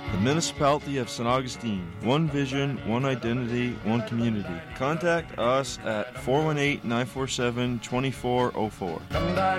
The Municipality of St. Augustine. One vision, one identity, one community. Contact us at 418-947-2404.